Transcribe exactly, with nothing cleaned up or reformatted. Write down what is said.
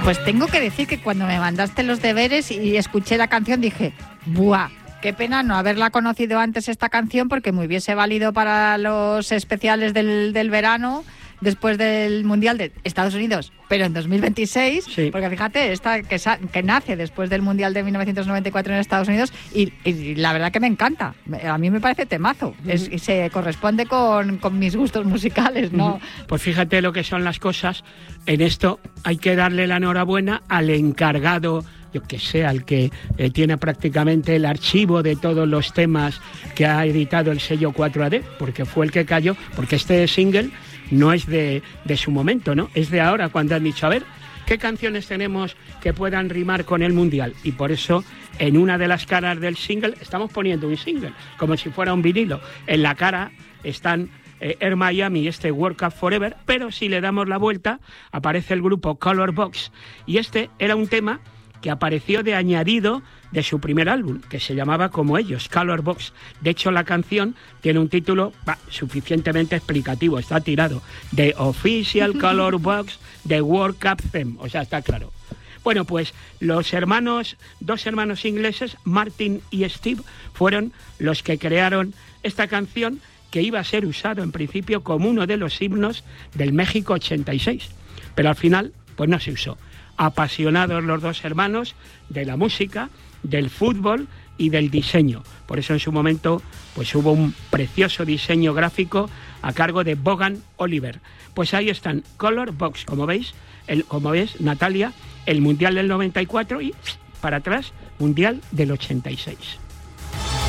Pues tengo que decir que cuando me mandaste los deberes y escuché la canción dije, ¡buah! Qué pena no haberla conocido antes esta canción, porque me hubiese valido para los especiales del, del verano después del Mundial de Estados Unidos, pero en dos mil veintiséis, sí. Porque fíjate, esta que, que nace después del Mundial de mil novecientos noventa y cuatro en Estados Unidos y, y la verdad que me encanta, a mí me parece temazo, uh-huh. es, y se corresponde con, con mis gustos musicales, ¿no? Uh-huh. Pues fíjate lo que son las cosas, en esto hay que darle la enhorabuena al encargado, yo que sé, al que eh, tiene prácticamente el archivo de todos los temas que ha editado el sello cuatro A D, porque fue el que cayó, porque este single no es de, de su momento, ¿no? Es de ahora, cuando han dicho, a ver, ¿qué canciones tenemos que puedan rimar con el Mundial? Y por eso, en una de las caras del single, estamos poniendo un single, como si fuera un vinilo. En la cara están eh, Air Miami y este World Cup Forever, pero si le damos la vuelta, aparece el grupo Color Box. Y este era un tema que apareció de añadido de su primer álbum, que se llamaba como ellos, Color Box. De hecho, la canción tiene un título bah, suficientemente explicativo, está tirado, The Official Color Box de World Cup Theme, o sea, está claro. Bueno, pues los hermanos, dos hermanos ingleses, Martin y Steve, fueron los que crearon esta canción, que iba a ser usado en principio como uno de los himnos del México ochenta y seis, pero al final, pues no se usó. Apasionados los dos hermanos de la música, del fútbol y del diseño. Por eso en su momento pues hubo un precioso diseño gráfico a cargo de Vaughan Oliver. Pues ahí están, Color Box, como veis, el, como ves, Natalia, el Mundial del noventa y cuatro y para atrás, Mundial del ochenta y seis.